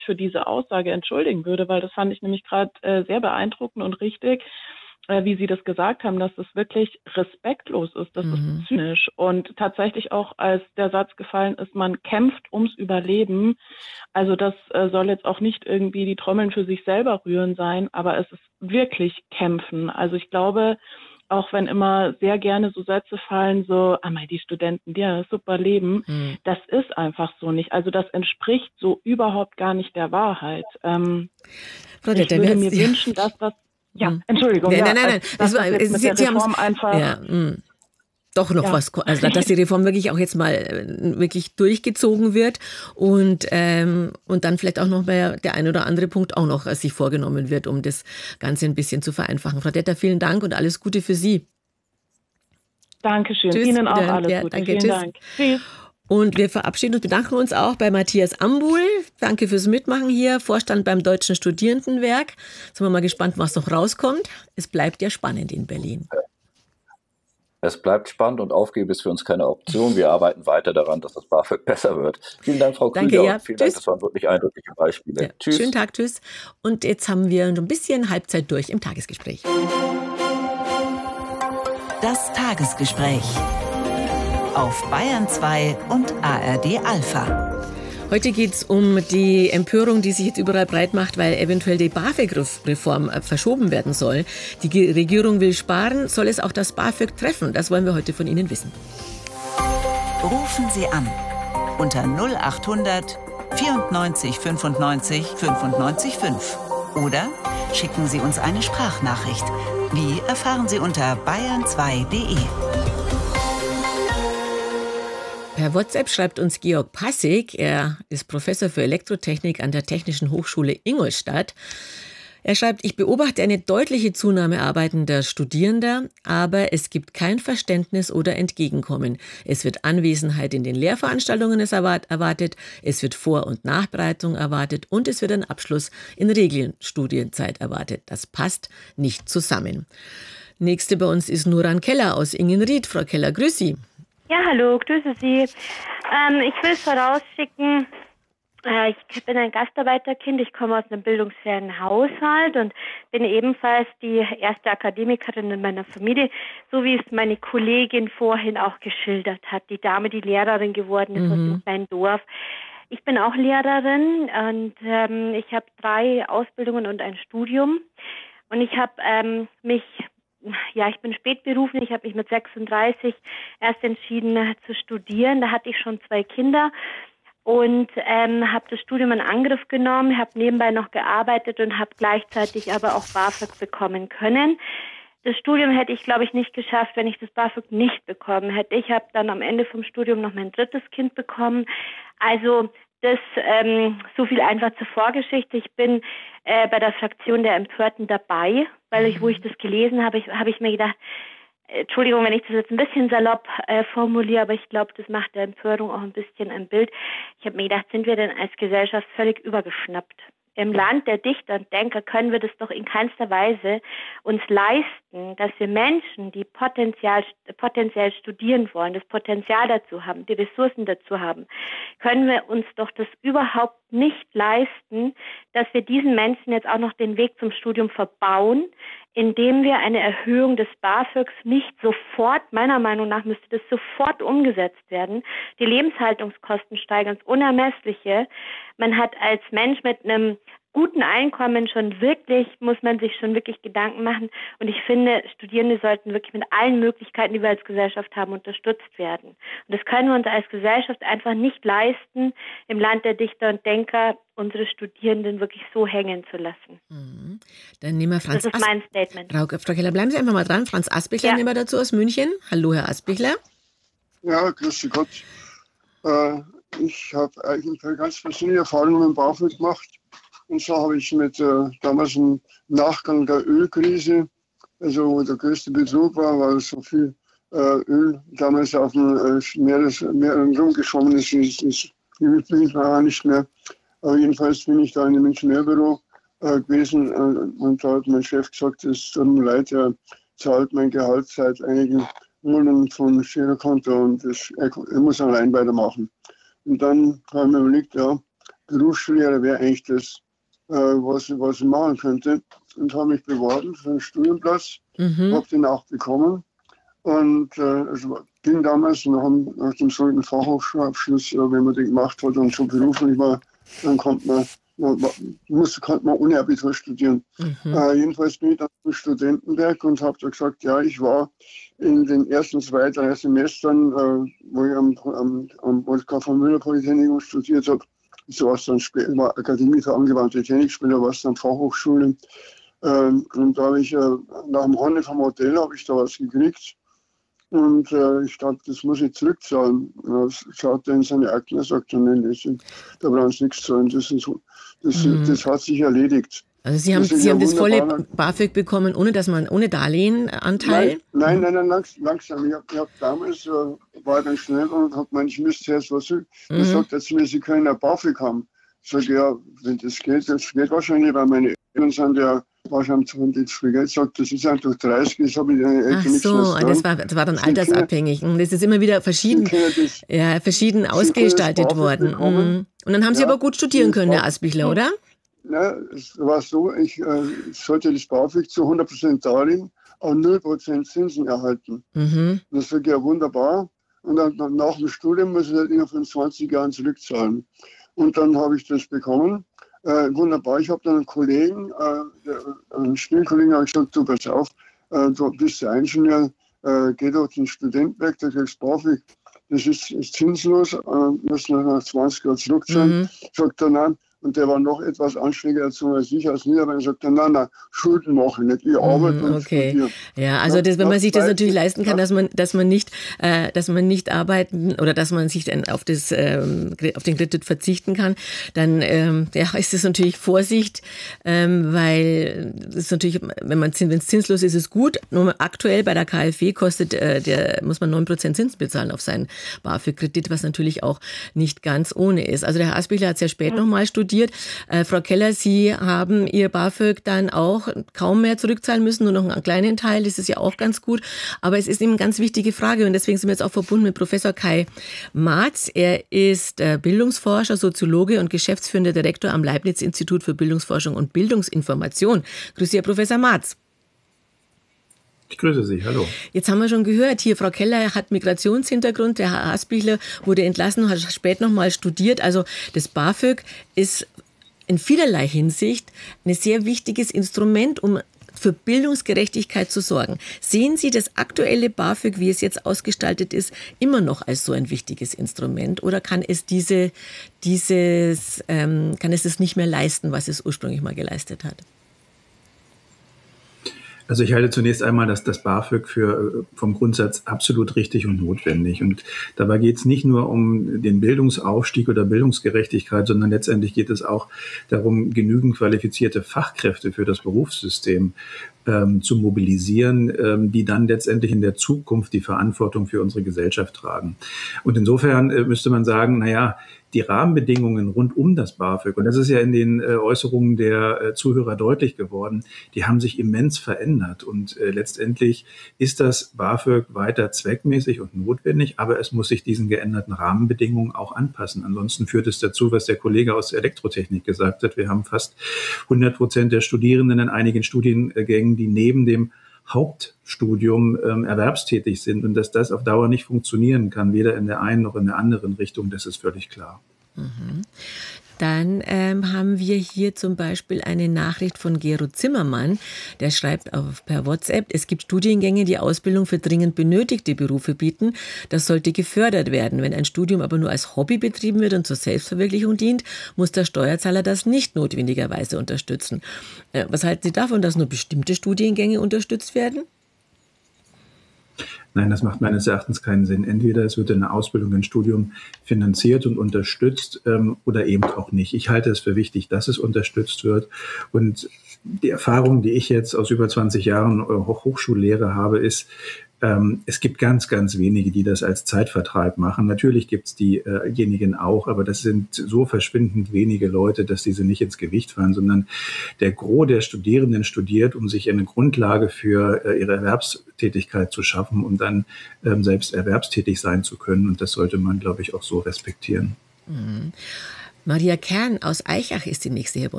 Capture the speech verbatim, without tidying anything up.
für diese Aussage entschuldigen würde, weil das fand ich nämlich gerade äh, sehr beeindruckend und richtig, äh, wie Sie das gesagt haben, dass das wirklich respektlos ist, das ist Mhm. zynisch. Und tatsächlich auch, als der Satz gefallen ist, man kämpft ums Überleben. Also das äh, soll jetzt auch nicht irgendwie die Trommeln für sich selber rühren sein, aber es ist wirklich kämpfen. Also ich glaube, auch wenn immer sehr gerne so Sätze fallen, so, ah mei, die Studenten, die haben ein super Leben, Mhm. das ist einfach so nicht. Also das entspricht so überhaupt gar nicht der Wahrheit. Ähm, Frau ich Detter, wir, würde mir ja. wünschen, dass das, ja, Mhm. Entschuldigung, Nein, ja, nein, nein, als, nein. Es dass war, das jetzt es, mit Sie, der Sie haben es, Reform einfach, ja, mh. doch noch ja. was, also dass die Reform wirklich auch jetzt mal äh, wirklich durchgezogen wird und, ähm, und dann vielleicht auch noch mal der ein oder andere Punkt auch noch äh, sich vorgenommen wird, um das Ganze ein bisschen zu vereinfachen. Frau Detter, vielen Dank und alles Gute für Sie. Dankeschön. Tschüss, Ihnen auch wieder, alles ja, Gute. danke, Vielen tschüss. Dank. Tschüss. Und wir verabschieden uns, bedanken uns auch bei Matthias Ambul. Danke fürs Mitmachen hier, Vorstand beim Deutschen Studierendenwerk. Sind wir mal gespannt, was noch rauskommt. Es bleibt ja spannend in Berlin. Es bleibt spannend und aufgeben ist für uns keine Option. Wir arbeiten weiter daran, dass das BAföG besser wird. Vielen Dank, Frau Danke, Krüger, ja. und vielen Tschüss. Dank, das waren wirklich eindrückliche Beispiele. Ja. Tschüss. Schönen Tag, tschüss. Und jetzt haben wir ein bisschen Halbzeit durch im Tagesgespräch. Das Tagesgespräch auf Bayern zwei und A R D Alpha. Heute geht es um die Empörung, die sich jetzt überall breit macht, weil eventuell die BAföG-Reform verschoben werden soll. Die Regierung will sparen, soll es auch das BAföG treffen? Das wollen wir heute von Ihnen wissen. Rufen Sie an unter null achthundert vierundneunzig fünfundneunzig fünfundneunzig fünf oder schicken Sie uns eine Sprachnachricht. Wie erfahren Sie unter bayern zwei punkt de. Per WhatsApp schreibt uns Georg Passig, er ist Professor für Elektrotechnik an der Technischen Hochschule Ingolstadt. Er schreibt, ich beobachte eine deutliche Zunahme arbeitender Studierender, aber es gibt kein Verständnis oder Entgegenkommen. Es wird Anwesenheit in den Lehrveranstaltungen erwartet, es wird Vor- und Nachbereitung erwartet und es wird ein Abschluss in Regelstudienzeit erwartet. Das passt nicht zusammen. Nächste bei uns ist Nuran Keller aus Ingenried. Frau Keller, grüß Sie. Ja, hallo, grüße Sie. Ähm, ich will vorausschicken, äh, ich bin ein Gastarbeiterkind, ich komme aus einem bildungsfernen Haushalt und bin ebenfalls die erste Akademikerin in meiner Familie, so wie es meine Kollegin vorhin auch geschildert hat, die Dame, die Lehrerin geworden ist, mhm, aus dem kleinen Dorf. Ich bin auch Lehrerin und ähm, ich habe drei Ausbildungen und ein Studium und ich habe ähm, mich Ja, ich bin spätberuflich. Ich habe mich mit sechsunddreißig erst entschieden zu studieren. Da hatte ich schon zwei Kinder und ähm, habe das Studium in Angriff genommen, habe nebenbei noch gearbeitet und habe gleichzeitig aber auch BAföG bekommen können. Das Studium hätte ich, glaube ich, nicht geschafft, wenn ich das BAföG nicht bekommen hätte. Ich habe dann am Ende vom Studium noch mein drittes Kind bekommen. Also das ähm, so viel einfach zur Vorgeschichte. Ich bin äh, bei der Fraktion der Empörten dabei, weil ich, wo ich das gelesen habe, ich, habe ich mir gedacht, äh, Entschuldigung, wenn ich das jetzt ein bisschen salopp äh, formuliere, aber ich glaube, das macht der Empörung auch ein bisschen ein Bild. Ich habe mir gedacht, sind wir denn als Gesellschaft völlig übergeschnappt? Im Land der Dichter und Denker können wir das doch in keinster Weise uns leisten, dass wir Menschen, die potenziell, potenziell studieren wollen, das Potenzial dazu haben, die Ressourcen dazu haben, können wir uns doch das überhaupt nicht leisten, dass wir diesen Menschen jetzt auch noch den Weg zum Studium verbauen, indem wir eine Erhöhung des BAföGs nicht sofort, meiner Meinung nach müsste das sofort umgesetzt werden. Die Lebenshaltungskosten steigern ins Unermessliche. Man hat als Mensch mit einem guten Einkommen schon wirklich, muss man sich schon wirklich Gedanken machen. Und ich finde, Studierende sollten wirklich mit allen Möglichkeiten, die wir als Gesellschaft haben, unterstützt werden. Und das können wir uns als Gesellschaft einfach nicht leisten, im Land der Dichter und Denker unsere Studierenden wirklich so hängen zu lassen. Mhm. Dann nehmen wir Franz Das ist mein Statement. Frau, Frau Keller, bleiben Sie einfach mal dran. Franz Asbichler, ja, nehmen wir dazu aus München. Hallo, Herr Asbichler. Ja, grüß Gott. Äh, ich habe eigentlich eine ganz persönliche Erfahrung mit dem BAföG gemacht. Und zwar habe ich mit äh, damals im Nachgang der Ölkrise, also wo der größte Betrug war, weil so viel äh, Öl damals auf dem äh, Meeres, Meer rumgeschwommen ist, ist, ist üblich, war nicht mehr. Aber jedenfalls bin ich da in einem Ingenieurbüro äh, gewesen äh, und da hat mein Chef gesagt, es tut mir leid, er zahlt mein Gehalt seit einigen Monaten von Girokonto und das, er, er muss allein weitermachen. Und dann habe ich mir überlegt, ja, Berufsschullehrer wäre eigentlich das, äh, was, was ich machen könnte. Und habe mich beworben für einen Studienplatz, mhm. habe den auch bekommen. Und äh, also ging damals nach, nach dem sogenannten Fachhochschulabschluss, äh, wenn man den gemacht hat und so beruflich war, dann konnte man, man, musste, konnte man ohne Abitur studieren. Mhm. Äh, jedenfalls bin ich dann im Studentenberg und habe da gesagt, ja, ich war in den ersten zwei, drei Semestern, äh, wo ich am, am, am Wolfgang von Müller Polytechnikum studiert habe, so was dann später war Akademie für angewandte Technik, später war es dann Fachhochschule. Ähm, und da habe ich äh, nach dem Honecker Modell habe ich da was gekriegt. Und äh, ich dachte, das muss ich zurückzahlen. Das schaut er in seine Akten und sagt, nein, das, da brauchen Sie nichts zahlen. Das, ist, das, mhm. das hat sich erledigt. Also Sie haben das, Sie haben das volle BAföG bekommen, ohne dass man, ohne Darlehenanteil? Nein, nein, nein, nein langs, langsam. Ich habe hab damals, äh, war ganz schnell und habe gemeint, ich müsste jetzt was. Mhm. Er sagt jetzt mir, Sie können ein BAföG haben. Ich sage, ja, wenn das geht, das geht wahrscheinlich, weil meine Eltern sind ja wahrscheinlich zu viel Geld. Sagt, das ist einfach dreißig, das habe ich den Eltern nichts mehr sagen. das war, das war dann Sie altersabhängig. Und das ist immer wieder verschieden, das, ja, verschieden ausgestaltet worden. Mhm. Und dann haben Sie ja, aber gut studieren können, Herr Asbichler, oder? Ja, es war so, ich äh, sollte das BAföG zu hundert Prozent Darlehen und null Prozent Zinsen erhalten. Mhm. Das war ja wunderbar. Und dann, dann nach dem Studium muss ich das innerhalb von zwanzig Jahren zurückzahlen. Und dann habe ich das bekommen. Äh, wunderbar. Ich habe dann einen Kollegen, äh, der, einen Studienkollegen, habe ich gesagt, du pass auf, äh, du bist der Ingenieur, äh, geh doch den Studentenberg, der kriegst BAföG. Das ist, ist zinslos, äh, müssen nach zwanzig Jahren zurückzahlen. Mhm. Sagt er, nein. Und der war noch etwas anständiger dazu als ich als Niederländer. Er sagte, nein, nein, Schulden machen nicht, ich arbeite mm, und okay. studiere. Ja, also das, wenn man sich das natürlich leisten kann, dass man, dass man nicht, äh, dass man nicht arbeiten oder dass man sich dann auf das, ähm, auf den Kredit verzichten kann, dann ähm, ja, ist das natürlich Vorsicht, ähm, weil das ist natürlich, wenn man wenn es zinslos ist, ist es gut. Nur aktuell bei der KfW kostet äh, der muss man neun Prozent Zins bezahlen auf seinen BAföG-Kredit, was natürlich auch nicht ganz ohne ist. Also der Herr Asbichler hat es ja spät mhm. nochmal studiert. Äh, Frau Keller, Sie haben Ihr BAföG dann auch kaum mehr zurückzahlen müssen, nur noch einen kleinen Teil, das ist ja auch ganz gut. Aber es ist eben eine ganz wichtige Frage und deswegen sind wir jetzt auch verbunden mit Professor Kai Marz. Er ist äh, Bildungsforscher, Soziologe und geschäftsführender Direktor am Leibniz-Institut für Bildungsforschung und Bildungsinformation. Grüße Sie, Herr Professor Marz. Ich grüße Sie, hallo. Jetzt haben wir schon gehört, hier Frau Keller hat Migrationshintergrund, der Herr Asbichler wurde entlassen, hat später noch mal studiert. Also das BAföG ist in vielerlei Hinsicht ein sehr wichtiges Instrument, um für Bildungsgerechtigkeit zu sorgen. Sehen Sie das aktuelle BAföG, wie es jetzt ausgestaltet ist, immer noch als so ein wichtiges Instrument? Oder kann es diese, dieses, ähm, kann es das nicht mehr leisten, was es ursprünglich mal geleistet hat? Also ich halte zunächst einmal das, das BAföG für vom Grundsatz absolut richtig und notwendig. Und dabei geht es nicht nur um den Bildungsaufstieg oder Bildungsgerechtigkeit, sondern letztendlich geht es auch darum, genügend qualifizierte Fachkräfte für das Berufssystem ähm, zu mobilisieren, ähm, die dann letztendlich in der Zukunft die Verantwortung für unsere Gesellschaft tragen. Und insofern äh, müsste man sagen, naja, die Rahmenbedingungen rund um das BAföG, und das ist ja in den äh, Äußerungen der äh, Zuhörer deutlich geworden, die haben sich immens verändert. Und äh, letztendlich ist das BAföG weiter zweckmäßig und notwendig, aber es muss sich diesen geänderten Rahmenbedingungen auch anpassen. Ansonsten führt es dazu, was der Kollege aus der Elektrotechnik gesagt hat. Wir haben fast hundert Prozent der Studierenden in einigen Studiengängen, die neben dem Hauptstudium ähm, erwerbstätig sind und dass das auf Dauer nicht funktionieren kann, weder in der einen noch in der anderen Richtung, das ist völlig klar. Mhm. Dann ähm, haben wir hier zum Beispiel eine Nachricht von Gero Zimmermann, der schreibt auf, per WhatsApp, es gibt Studiengänge, die Ausbildung für dringend benötigte Berufe bieten. Das sollte gefördert werden. Wenn ein Studium aber nur als Hobby betrieben wird und zur Selbstverwirklichung dient, muss der Steuerzahler das nicht notwendigerweise unterstützen. Äh, was halten Sie davon, dass nur bestimmte Studiengänge unterstützt werden? Nein, das macht meines Erachtens keinen Sinn. Entweder es wird eine Ausbildung, ein Studium finanziert und unterstützt ähm, oder eben auch nicht. Ich halte es für wichtig, dass es unterstützt wird. Und die Erfahrung, die ich jetzt aus über zwanzig Jahren Hochschullehre habe, ist, ähm, es gibt ganz, ganz wenige, die das als Zeitvertreib machen. Natürlich gibt es diejenigen auch, aber das sind so verschwindend wenige Leute, dass diese nicht ins Gewicht fallen, sondern der Gros der Studierenden studiert, um sich eine Grundlage für äh, ihre Erwerbstätigkeit zu schaffen und dann ähm, selbst erwerbstätig sein zu können. Und das sollte man, glaube ich, auch so respektieren. Mhm. Maria Kern aus Aichach ist die nächste hier bei